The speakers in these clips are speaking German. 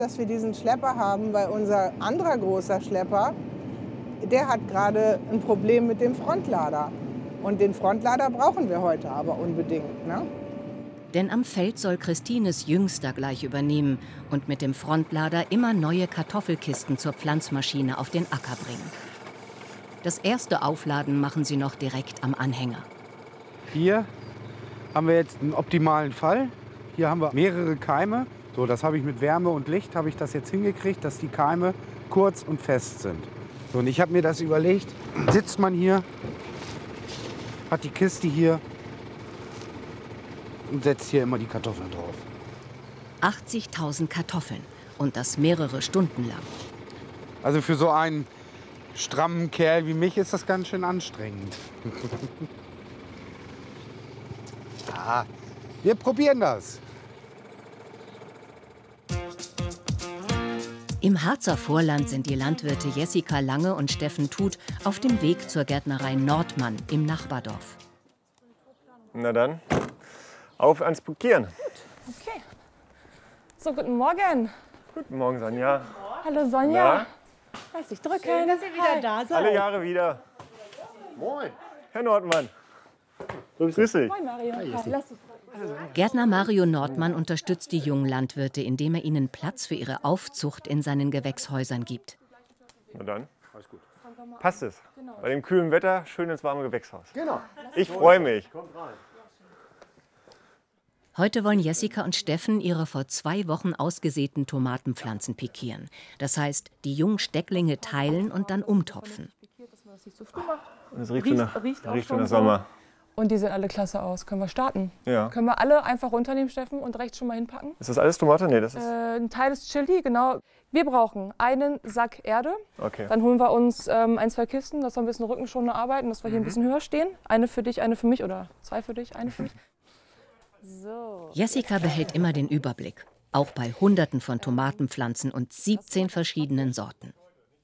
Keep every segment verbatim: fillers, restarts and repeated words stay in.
Dass wir diesen Schlepper haben, weil unser anderer großer Schlepper, der hat gerade ein Problem mit dem Frontlader. Und den Frontlader brauchen wir heute aber unbedingt, ne? Denn am Feld soll Christines Jüngster gleich übernehmen und mit dem Frontlader immer neue Kartoffelkisten zur Pflanzmaschine auf den Acker bringen. Das erste Aufladen machen sie noch direkt am Anhänger. Hier haben wir jetzt einen optimalen Fall. Hier haben wir mehrere Keime. So, das habe ich mit Wärme und Licht habe ich das jetzt hingekriegt, dass die Keime kurz und fest sind. So, und ich habe mir das überlegt, sitzt man hier, hat die Kiste hier und setzt hier immer die Kartoffeln drauf. achtzigtausend Kartoffeln und das mehrere Stunden lang. Also für so einen strammen Kerl wie mich ist das ganz schön anstrengend. Ja, wir probieren das. Im Harzer Vorland sind die Landwirte Jessica Lange und Steffen Tuth auf dem Weg zur Gärtnerei Nordmann im Nachbardorf. Na dann, auf ans Bukieren. Okay. So, guten Morgen. Guten Morgen, Sonja. Hallo Sonja. Lass dich drücken. Schön, dass ihr wieder da seid. Alle Jahre wieder. Moin. Herr Nordmann. Grüß dich. Moin Mario. Hi, lass dich Gärtner Mario Nordmann unterstützt die jungen Landwirte, indem er ihnen Platz für ihre Aufzucht in seinen Gewächshäusern gibt. Na dann, alles gut. Passt es? Genau. Bei dem kühlen Wetter schön ins warme Gewächshaus. Genau. Ich freue mich. Heute wollen Jessica und Steffen ihre vor zwei Wochen ausgesäten Tomatenpflanzen pikieren. Das heißt, die jungen Stecklinge teilen und dann umtopfen. Und es riecht schon nach, riecht auch riecht schon schon nach so. Sommer. Und die sehen alle klasse aus. Können wir starten? Ja. Können wir alle einfach runternehmen, Steffen, und rechts schon mal hinpacken? Ist das alles Tomate? Nee, das ist... Äh, ein Teil ist Chili, genau. Wir brauchen einen Sack Erde. Okay. Dann holen wir uns ähm, ein, zwei Kisten, dass wir ein bisschen rückenschonender arbeiten, dass wir hier ein bisschen höher stehen. Eine für dich, eine für mich oder zwei für dich, eine für mich. So. Jessica behält immer den Überblick, auch bei Hunderten von Tomatenpflanzen und siebzehn verschiedenen Sorten.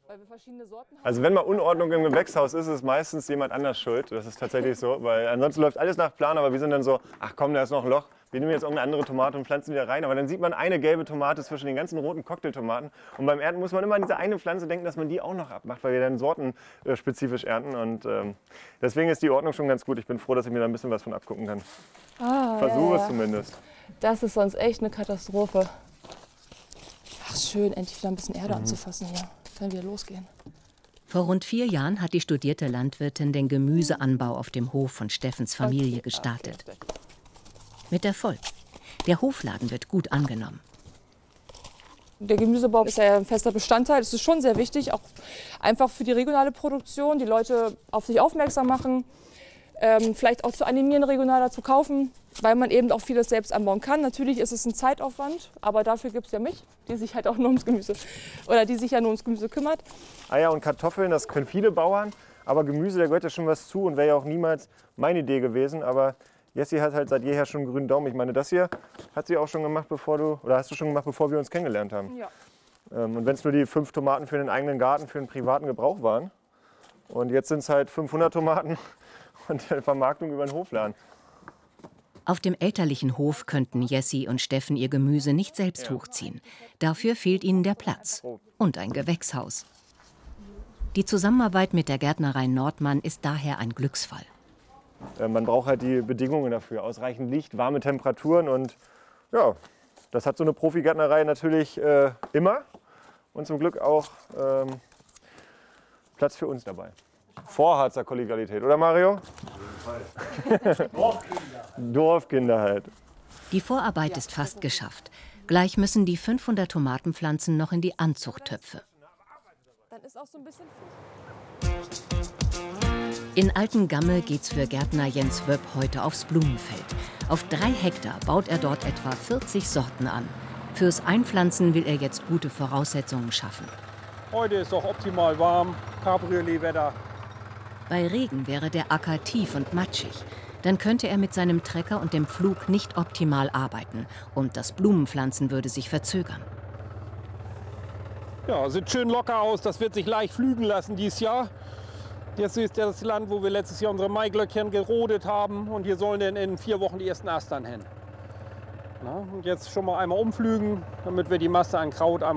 Also wenn mal Unordnung im Gewächshaus ist, ist meistens jemand anders schuld. Das ist tatsächlich so, weil ansonsten läuft alles nach Plan, aber wir sind dann so, ach komm, da ist noch ein Loch. Wir nehmen jetzt irgendeine andere Tomate und pflanzen wieder rein. Aber dann sieht man eine gelbe Tomate zwischen den ganzen roten Cocktailtomaten. Und beim Ernten muss man immer an diese eine Pflanze denken, dass man die auch noch abmacht, weil wir dann sortenspezifisch ernten. Und ähm, deswegen ist die Ordnung schon ganz gut. Ich bin froh, dass ich mir da ein bisschen was von abgucken kann. Ah, Versuche ja, es ja. zumindest. Das ist sonst echt eine Katastrophe. Ach schön, endlich wieder ein bisschen Erde mhm. anzufassen hier. Kann wieder losgehen. Vor rund vier Jahren hat die studierte Landwirtin den Gemüseanbau auf dem Hof von Steffens Familie Okay. gestartet. Okay. Mit Erfolg. Der Hofladen wird gut angenommen. Der Gemüsebau ist ja ein fester Bestandteil. Das ist schon sehr wichtig, auch einfach für die regionale Produktion, die Leute auf sich aufmerksam machen, ähm, vielleicht auch zu animieren, regionaler zu kaufen, weil man eben auch vieles selbst anbauen kann. Natürlich ist es ein Zeitaufwand, aber dafür gibt es ja mich, die sich halt auch nur ums Gemüse oder die sich ja nur ums Gemüse kümmert. Eier und Kartoffeln, das können viele Bauern, aber Gemüse, da gehört ja schon was zu und wäre ja auch niemals meine Idee gewesen. Aber Jessie hat halt seit jeher schon einen grünen Daumen. Ich meine, das hier hat sie auch schon gemacht, bevor du, oder hast du schon gemacht, bevor wir uns kennengelernt haben. Ja. Und wenn es nur die fünf Tomaten für den eigenen Garten, für den privaten Gebrauch waren. Und jetzt sind es halt fünfhundert Tomaten und die Vermarktung über den Hofladen. Auf dem elterlichen Hof könnten Jessie und Steffen ihr Gemüse nicht selbst Ja. hochziehen. Dafür fehlt ihnen der Platz und ein Gewächshaus. Die Zusammenarbeit mit der Gärtnerei Nordmann ist daher ein Glücksfall. Man braucht halt die Bedingungen dafür. Ausreichend Licht, warme Temperaturen und ja, das hat so eine Profigärtnerei natürlich äh, immer. Und zum Glück auch ähm, Platz für uns dabei. Vorharzer Kollegialität, oder Mario? Dorfkinder. Dorfkinder halt. Die Vorarbeit ist fast geschafft. Gleich müssen die fünfhundert Tomatenpflanzen noch in die Anzuchttöpfe. Dann ist auch so ein bisschen In Altengamme geht's für Gärtner Jens Wöpp heute aufs Blumenfeld. Auf drei Hektar baut er dort etwa vierzig Sorten an. Fürs Einpflanzen will er jetzt gute Voraussetzungen schaffen. Heute ist doch optimal warm, Cabriolet-Wetter. Bei Regen wäre der Acker tief und matschig. Dann könnte er mit seinem Trecker und dem Pflug nicht optimal arbeiten. Und das Blumenpflanzen würde sich verzögern. Ja, sieht schön locker aus. Das wird sich leicht pflügen lassen dieses Jahr. Jetzt ist das Land, wo wir letztes Jahr unsere Maiglöckchen gerodet haben. Und hier sollen dann in vier Wochen die ersten Astern hin. Na, und jetzt schon mal einmal umpflügen, damit wir die Masse an Kraut einmal